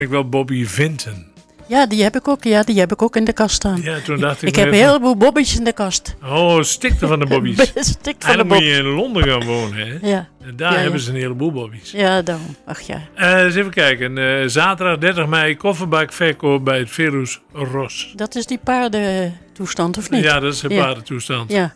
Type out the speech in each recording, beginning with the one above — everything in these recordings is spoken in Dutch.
Ik wel Bobby Vinton. Ja, die heb ik ook. Ja, die heb ik ook in de kast staan. Ja, toen dacht Ik heb een heleboel bobby's in de kast. Oh, stikte van de bobby's. Stikt En van de dan moet bobby's. je in Londen gaan wonen, hè? Ja. En daar hebben ze een heleboel bobby's. Ja, daarom. Ach ja. Eens even kijken. Zaterdag 30 mei kofferbakverkoop bij het Verus Ros. Dat is die paardentoestand, of niet? Ja, dat is een Ja. paardentoestand. Ja.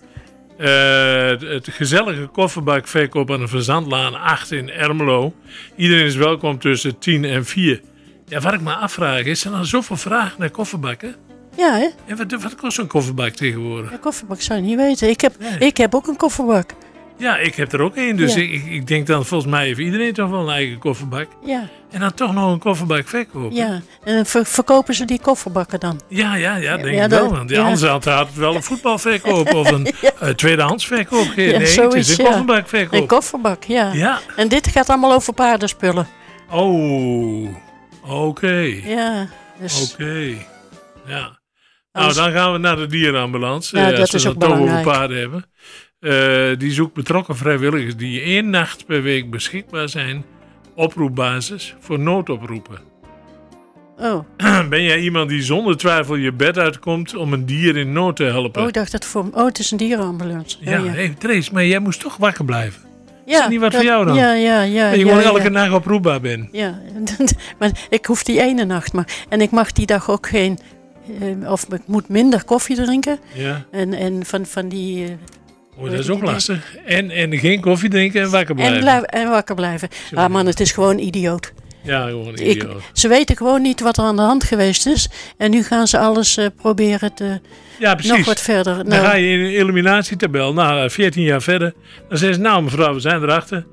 Het gezellige kofferbakverkoop aan de Verzandlaan 8 in Ermelo. Iedereen is welkom tussen 10 en 4. Ja, wat ik me afvraag, is er nou zoveel vraag naar kofferbakken? Ja, hè? En wat kost zo'n kofferbak tegenwoordig? Een kofferbak zou je niet weten. Nee. Ik heb ook een kofferbak. Ja, ik heb er ook één. Dus Ja. ik denk dan, volgens mij heeft iedereen toch wel een eigen kofferbak. Ja, En dan toch nog een kofferbak verkopen. ja. En verkopen ze die kofferbakken dan? Ja, denk Ja, ik dat- wel. Want ja. anders had het wel een voetbalverkoop of een tweedehands verkoop. Nee, het is zoiets, een ja. kofferbakverkoop. Een kofferbak, ja. Ja. En dit gaat allemaal over paardenspullen. Oh, oké. Ja, dus... Oké. Ja. Nou, Anders- dan gaan we naar de dierenambulance. Ja, dat als we is het ook toch over belangrijk. paarden hebben. Die zoekt betrokken vrijwilligers die 1 nacht per week beschikbaar zijn. Oproepbasis voor noodoproepen. Oh. Ben jij iemand die zonder twijfel je bed uitkomt om een dier in nood te helpen? Oh, ik dacht dat voor... Oh, het is een dierenambulance. Ja, hey, Trace, maar jij moest toch wakker blijven. Ja, dat niet wat voor jou dan? Ja. En je gewoon elke nacht oproepbaar bent. Ja, maar ik hoef die ene nacht maar. En ik mag die dag ook geen... of ik moet minder koffie drinken. Ja. En van die... Oh, dat is ook lastig. En geen koffie drinken en wakker blijven. en wakker blijven. Ah man, het is gewoon idioot. Ja, gewoon idioot. Ze weten gewoon niet wat er aan de hand geweest is. En nu gaan ze alles proberen te... Ja, precies. Nog wat verder. Dan ga je in een eliminatietabel. Nou, 14 jaar verder. Dan zeggen ze, nou mevrouw, we zijn erachter.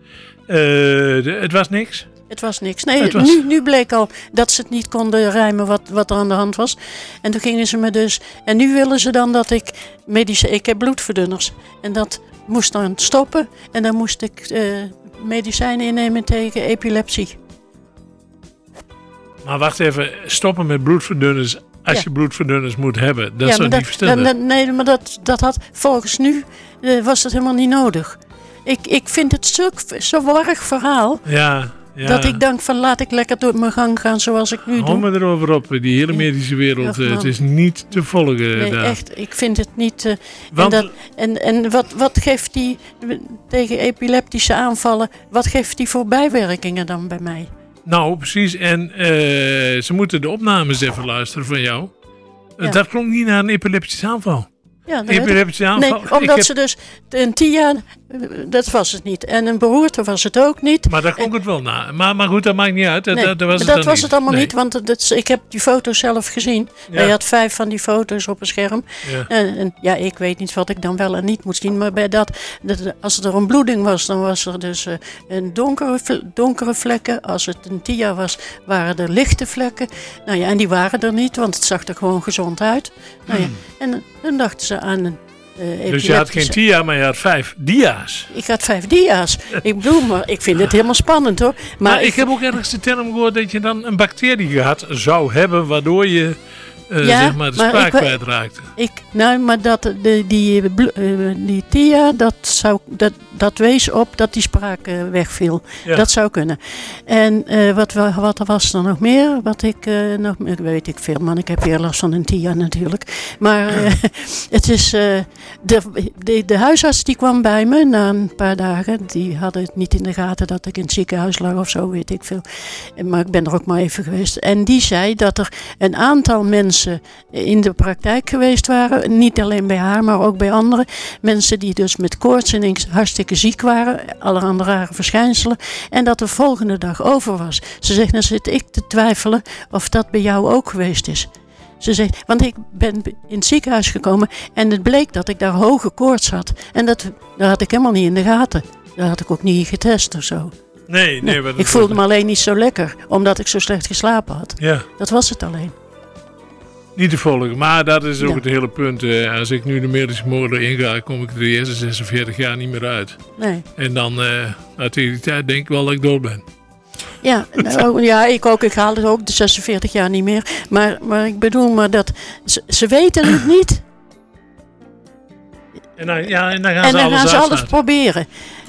Het was niks. Het was niks. Nee, Het was- nu bleek al dat ze het niet konden rijmen wat er aan de hand was. En toen gingen ze me dus... En nu willen ze dan dat ik... Ik heb bloedverdunners. En dat moest dan stoppen. En dan moest ik medicijnen innemen tegen epilepsie. Maar wacht even, stoppen met bloedverdunners als Ja. je bloedverdunners moet hebben. Dat is maar toch niet verstandig? nee, maar dat had volgens nu was dat helemaal niet nodig. Ik vind het zo'n warrig verhaal. Ja. Dat ik denk van laat ik lekker door mijn gang gaan zoals ik nu Hou doe. me erover op, die hele medische wereld. Ach, man. Het is niet te volgen Nee, daar. echt, ik vind het niet... Want- en wat geeft die tegen epileptische aanvallen, wat geeft die voor bijwerkingen dan bij mij? Nou, precies. En ze moeten de opnames even luisteren van jou. Ja. Dat klonk niet naar een epileptische aanval. Ja, dat weet ik. Epileptische aanval. Nee, omdat ze dus een TIA, dat was het niet. En een beroerte was het ook niet. Maar daar klonk het wel naar. Maar goed, dat maakt niet uit. Nee, Dat was het dat dan was niet. het allemaal Nee. niet, want ik heb die foto's zelf gezien. Ja. Hij had 5 van die foto's op een scherm. Ja. En ja, ik weet niet wat ik dan wel en niet moet zien. Maar bij als er een bloeding was, dan was er dus een donkere vlekken. Als het een TIA was, waren er lichte vlekken. Nou ja, en die waren er niet, want het zag er gewoon gezond uit. Nou ja, en dan dachten ze aan een Dus je had geen TIA, maar je had 5 dia's. Ik had 5 dia's. Ik bedoel, maar ik vind het helemaal spannend hoor. Maar ik heb ook ergens de term gehoord dat je dan een bacterie gehad zou hebben, waardoor je zeg maar de maar spraak ik- kwijtraakte. Maar die TIA, dat wees op dat die spraak wegviel. Ja. Dat zou kunnen. En wat was er nog meer? Ik weet ik veel, man. Ik heb weer last van een TIA natuurlijk. Maar het is... de huisarts die kwam bij me na een paar dagen. Die hadden het niet in de gaten dat ik in het ziekenhuis lag of zo, weet ik veel. Maar ik ben er ook maar even geweest. En die zei dat er een aantal mensen in de praktijk geweest waren. Niet alleen bij haar, maar ook bij andere mensen die dus met koorts en hartstikke ziek waren. Allerhande rare verschijnselen. En dat de volgende dag over was. Ze zegt, dan zit ik te twijfelen of dat bij jou ook geweest is. Ze zegt, want ik ben in het ziekenhuis gekomen en het bleek dat ik daar hoge koorts had. En dat had ik helemaal niet in de gaten. Dat had ik ook niet getest of zo. Nee. Ik voelde me alleen niet zo lekker, omdat ik zo slecht geslapen had. Ja, Dat was het alleen. niet te volgen. Maar dat is ook Ja. het hele punt. Als ik nu de medische molen inga, kom ik er de eerste 46 jaar niet meer uit. Nee. En dan, uit die tijd denk ik wel dat ik dood ben. Ja, ja, ik ook. Ik haal het ook de 46 jaar niet meer. Maar ik bedoel maar dat... Ze weten het niet. En dan gaan En ze dan alles gaan ze alles uitslaten. proberen. Ja.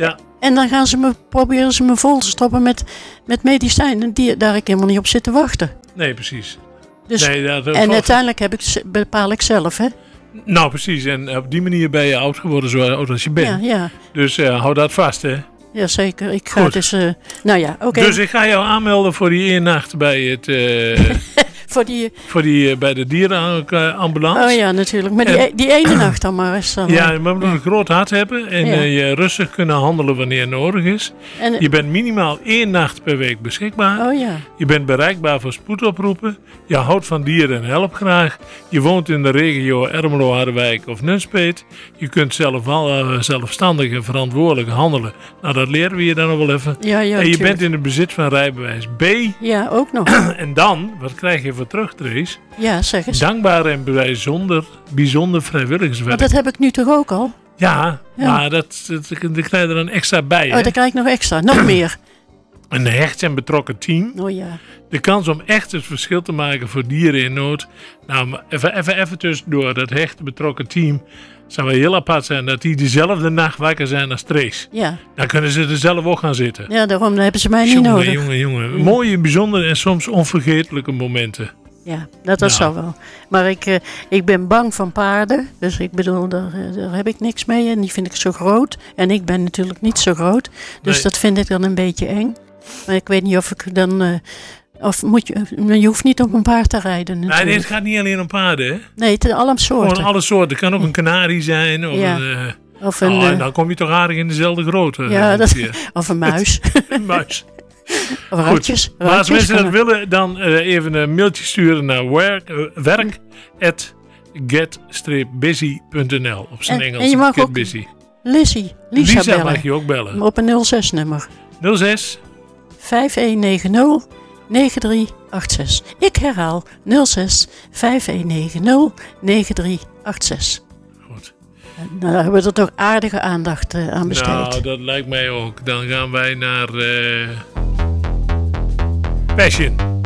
En dan proberen ze me vol te stoppen met medicijnen daar ik helemaal niet op zit te wachten. Nee, precies. Dus, Nee, en uiteindelijk bepaal ik zelf, hè? Nou, precies. En op die manier ben je oud geworden zo oud als je bent. Ja. Dus hou dat vast, hè. Ja, zeker. Ik ga Goed. dus... nou ja, oké. Dus ik ga jou aanmelden voor die 1 nacht bij het... Voor die... bij de dierenambulance. Oh ja, natuurlijk. Maar die ene nacht dan maar eens. Dan, Ja, we moeten een groot hart hebben en Ja. je rustig kunnen handelen wanneer nodig is. En, Je bent minimaal 1 nacht per week beschikbaar. oh ja. Je bent bereikbaar voor spoedoproepen. Je houdt van dieren en helpt graag. Je woont in de regio Ermelo, Harderwijk of Nunspeet. Je kunt zelfstandig en verantwoordelijk handelen. Nou, dat leren we je dan nog wel even. Ja, En je natuurlijk. bent in het bezit van rijbewijs B. Ja, ook nog. En dan, wat krijg je voor terug, Trace? Ja, zeg eens. Dankbaar en bijzonder vrijwilligerswerk. Maar dat heb ik nu toch ook al? Ja, Ja. maar dat krijg je er dan extra bij. Hè? Oh, dan krijg ik nog extra. Nog meer. Een hecht en betrokken team. Oh ja. De kans om echt het verschil te maken voor dieren in nood. Nou, maar even tussendoor. Dat hecht en betrokken team zou wel heel apart zijn dat die dezelfde nacht wakker zijn als Trace. Ja. Dan kunnen ze er zelf ook gaan zitten. Ja, daarom hebben ze mij niet nodig. Jongen. Mooie, bijzondere en soms onvergetelijke momenten. Ja, dat Nou. zou wel. Maar ik ben bang van paarden. Dus ik bedoel, daar heb ik niks mee. En die vind ik zo groot. En ik ben natuurlijk niet zo groot. Dus Nee. dat vind ik dan een beetje eng. Maar ik weet niet of ik dan... je hoeft niet op een paard te rijden natuurlijk. Nee, dit gaat niet alleen om paarden, hè? Nee, het is alle soorten. Gewoon alle soorten. Het kan ook een kanarie zijn. Of Ja. Of een, dan kom je toch aardig in dezelfde grootte. ja, ongeveer. of een muis. Een muis. Of ratjes. Maar als Ratjes mensen van dat willen, dan even een mailtje sturen naar werk@get-busy.nl op zijn En Engels. je mag Get ook Busy. Lisa Lisa bellen. mag je ook bellen. Op een 06-nummer. 06. 5190 9386. Ik herhaal 06 5190 9386. Goed. Nou, daar hebben we er toch aardige aandacht aan besteed. Nou, dat lijkt mij ook. Dan gaan wij naar Passion.